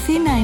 Αθήνα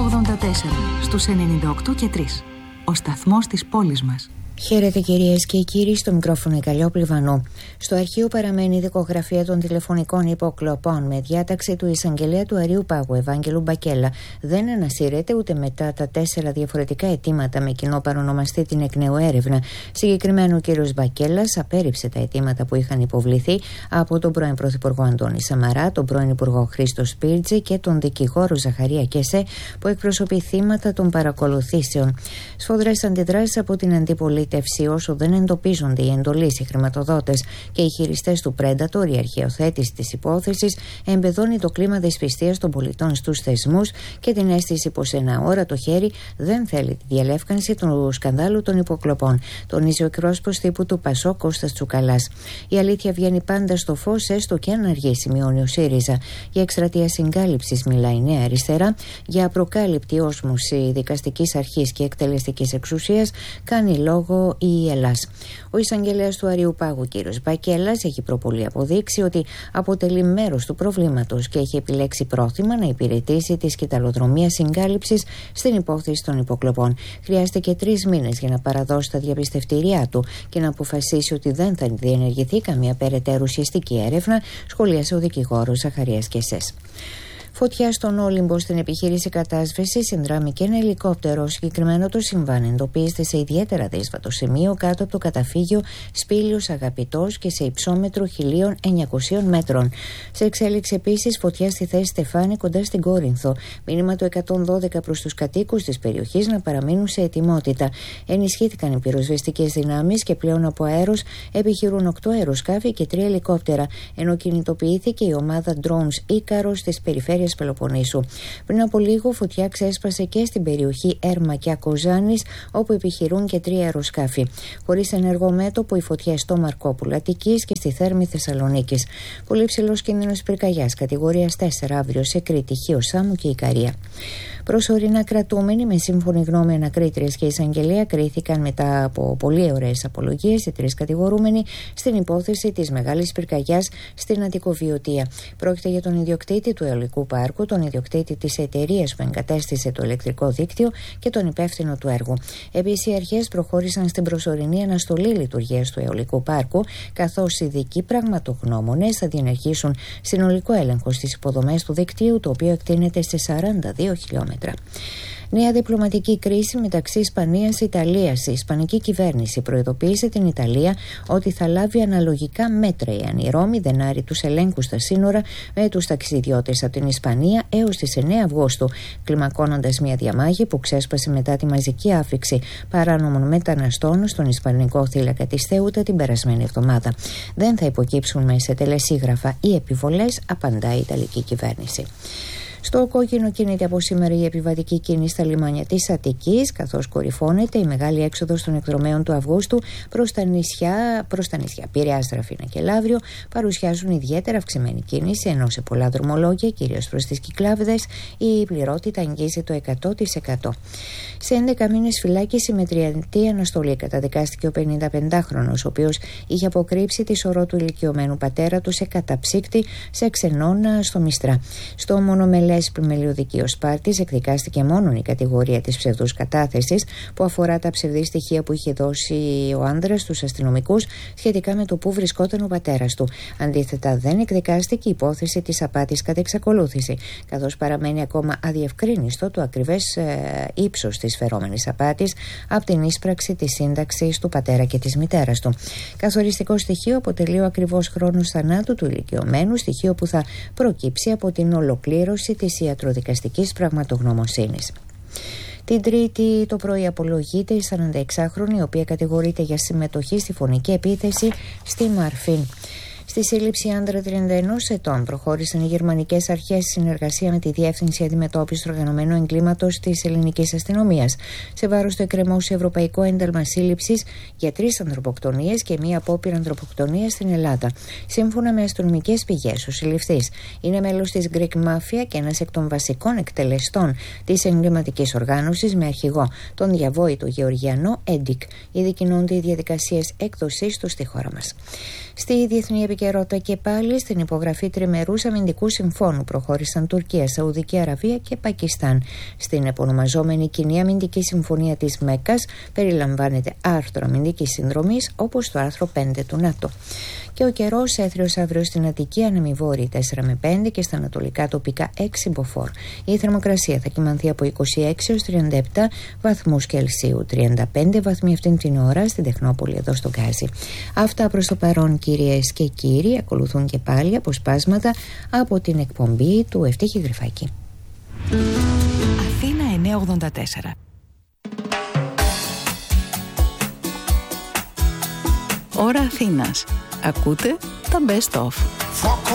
984 στους 98 και 3. Ο σταθμός της πόλης μας. Χαίρετε κυρίες και κύριοι, στο μικρόφωνο η Καλλιόπη Βανού. Στο αρχείο παραμένει η δικογραφία των τηλεφωνικών υποκλοπών με διάταξη του εισαγγελέα του Αρείου Πάγου Ευάγγελου Μπακέλα. Δεν ανασύρεται ούτε μετά τα 4 διαφορετικά αιτήματα με κοινό παρονομαστή την εκ νέου έρευνα. Συγκεκριμένα ο κ. Μπακέλας απέρριψε τα αιτήματα που είχαν υποβληθεί από τον πρώην Πρωθυπουργό Αντώνη Σαμαρά, τον πρώην Υπουργό Χρήστο Σπίρτζη και τον δικηγόρο Ζαχαρία Κεσέ, που εκπροσωπεί θύματα των παρακολουθήσεων. Σφοδρές αντιδράσεις από την αντιπολίτευση. Όσο δεν εντοπίζονται οι εντολείς, οι χρηματοδότες και οι χειριστές του Predator, η αρχαιοθέτηση της υπόθεσης εμπεδώνει το κλίμα δυσπιστίας των πολιτών στους θεσμούς και την αίσθηση πως ένα όρατο χέρι δεν θέλει τη διαλεύκανση του σκανδάλου των υποκλοπών, τονίζει ο εκπρόσωπος τύπου του ΠΑΣΟΚ Κώστας Τσουκαλάς. Η αλήθεια βγαίνει πάντα στο φως, έστω και αν αργεί, σημειώνει ο ΣΥΡΙΖΑ. Για εκστρατεία συγκάλυψης μιλάει η Νέα Αριστερά, για προκάλυπτη όσμωση δικαστικής αρχής και εκτελεστικής εξουσίας κάνει λόγο η Ελλάς. Ο εισαγγελέας του Αρείου Πάγου, κ. Μπακέλας, έχει προπολή αποδείξει ότι αποτελεί μέρος του προβλήματος και έχει επιλέξει πρόθυμα να υπηρετήσει τη σκυταλοδρομία συγκάλυψης στην υπόθεση των υποκλοπών. Χρειάστηκε 3 μήνες για να παραδώσει τα διαπιστευτήριά του και να αποφασίσει ότι δεν θα διενεργηθεί καμία περαιτέρω ουσιαστική έρευνα, σχολίασε ο δικηγόρος Ζαχαρίας Κεσές. Φωτιά στον Όλυμπο στην επιχείρηση κατάσβεσης συνδράμει και ένα ελικόπτερο. Συγκεκριμένο το συμβάν εντοπίζεται σε ιδιαίτερα δύσβατο σημείο κάτω από το καταφύγιο Σπήλιος Αγαπητός και σε υψόμετρο 1.900 μέτρων. Σε εξέλιξη επίσης φωτιά στη θέση Στεφάνη κοντά στην Κόρινθο. Μήνυμα το 112 προς τους κατοίκους της περιοχής να παραμείνουν σε ετοιμότητα. Ενισχύθηκαν οι πυροσβεστικές δυνάμεις και πλέον από αέρος επιχειρούν 8 αεροσκάφη και 3 ελικόπτερα, ενώ κινητοποιήθηκε η ομάδα drones Ίκαρος της περιφέρειας Πελοποννήσου. Πριν από λίγο, φωτιά ξέσπασε και στην περιοχή Έρμακια Κοζάνης, όπου επιχειρούν και 3 αεροσκάφη. Χωρίς ενεργό μέτωπο, η φωτιά στο Μαρκόπουλο Αττικής και στη Θέρμη Θεσσαλονίκης. Πολύ ψηλός κίνδυνος πυρκαγιάς κατηγορίας 4 αύριο σε Κρήτη, Χίο, Σάμου και Ικαρία. Προσωρινά κρατούμενοι, με σύμφωνη γνώμη ανακρίτριας και εισαγγελέα, κρίθηκαν μετά από πολύ ωραίες απολογίες οι 3 κατηγορούμενοι στην υπόθεση της μεγάλης πυρκαγιάς στην Αττικοβιωτία. Πρόκειται για τον ιδιοκτήτη του αιωλικού πάρκου, τον ιδιοκτήτη της εταιρείας που εγκατέστησε το ηλεκτρικό δίκτυο και τον υπεύθυνο του έργου. Επίσης, οι αρχές προχώρησαν στην προσωρινή αναστολή λειτουργίας του αιωλικού πάρκου, καθώς ειδικοί πραγματογνώμονες θα διενεργήσουν συνολικό έλεγχο στις υποδομές του δικτύου, το οποίο εκτείνεται σε 42 χιλιόμετρα. Νέα διπλωματική κρίση μεταξύ Ισπανίας και Ιταλίας. Η Ισπανική κυβέρνηση προειδοποίησε την Ιταλία ότι θα λάβει αναλογικά μέτρα εάν η Ρώμη δεν άρει τους ελέγχους στα σύνορα με τους ταξιδιώτες από την Ισπανία έως τις 9 Αυγούστου, κλιμακώνοντας μια διαμάχη που ξέσπασε μετά τη μαζική άφιξη παράνομων μεταναστών στον Ισπανικό θύλακα της Θέουτα την περασμένη εβδομάδα. Δεν θα υποκύψουν σε τελεσίγραφα ή επιβολές, απαντά η Ιταλική κυβέρνηση. Στο κόκκινο κινείται από σήμερα η επιβατική κίνηση στα λιμάνια της Αττικής, καθώς κορυφώνεται η μεγάλη έξοδος των εκδρομέων του Αυγούστου προς τα νησιά Πειραιάς, Δραφίνα και Λαύριο παρουσιάζουν ιδιαίτερα αυξημένη κίνηση, ενώ σε πολλά δρομολόγια, κυρίως προς τις Κυκλάδες, η πληρότητα αγγίζει το 100%. Σε 11 μήνες φυλάκιση με 30η αναστολή καταδικάστηκε ο 55χρονος, ο οποίος είχε αποκρύψει τη σωρό του ηλικιωμένου πατέρα του σε καταψύκτη σε ξενώνα στο Μιστρά. Στο μονομελές πλημελιωδικείο Σπάρτης εκδικάστηκε μόνο η κατηγορία της ψευδούς κατάθεσης, που αφορά τα ψευδή στοιχεία που είχε δώσει ο άνδρας στους αστυνομικούς σχετικά με το που βρισκόταν ο πατέρας του. Αντίθετα, δεν εκδικάστηκε η υπόθεση της απάτης κατά εξακολούθηση, καθώς παραμένει ακόμα αδιευκρίνιστο το ακριβές ύψος της φερόμενης απάτης από την ίσπραξη της σύνταξης του πατέρα και της μητέρας του. Καθοριστικό στοιχείο αποτελεί ο ακριβώς χρόνος θανάτου του ηλικιωμένου, στοιχείο που θα προκύψει από την ολοκλήρωση της ιατροδικαστικής πραγματογνωμοσύνης. Την Τρίτη το πρωί απολογείται η 46χρονη, η οποία κατηγορείται για συμμετοχή στη φωνική επίθεση στη Μαρφίν. Στη σύλληψη άντρα 31 ετών προχώρησαν οι γερμανικές αρχές σε συνεργασία με τη Διεύθυνση Αντιμετώπισης του Οργανωμένου Εγκλήματος της Ελληνικής Αστυνομίας. Σε βάρος του εκκρεμώσει ευρωπαϊκό ένταλμα σύλληψης για 3 ανθρωποκτονίες και 1 απόπειρα ανθρωποκτονίας στην Ελλάδα. Σύμφωνα με αστυνομικές πηγές, ο συλληφθής είναι μέλος της Greek Mafia και ένας εκ των βασικών εκτελεστών της εγκληματικής οργάνωσης, με αρχηγό τον διαβόητο Γεωργιανό Έντικ. Ήδη κινούνται οι διαδικασίες έκδοσής του στη χώρα μας. Στη διεθνή επικαιρότητα, επικαιρότητα και πάλι. Στην υπογραφή τριμερούς αμυντικού συμφώνου προχώρησαν Τουρκία, Σαουδική Αραβία και Πακιστάν. Στην επωνομαζόμενη κοινή αμυντική συμφωνία της Μέκκας περιλαμβάνεται άρθρο αμυντικής συνδρομής όπως το άρθρο 5 του ΝΑΤΟ. Και ο καιρός έθριος αύριο στην Αττική ανέμει βόρειοι 4 με 5 και στα ανατολικά τοπικά 6 μποφόρ. Η θερμοκρασία θα κυμανθεί από 26 έως 37 βαθμούς Κελσίου, 35 βαθμοί αυτήν την ώρα στην Τεχνόπολη εδώ στο Γκάζι. Αυτά προς το παρόν, κυρίες και κύριοι. Ακολουθούν και πάλι αποσπάσματα από την εκπομπή του Ευτύχη Γρυφάκη. Αθήνα 984. Ώρα Αθήνας. Ακούτε τα Best Of.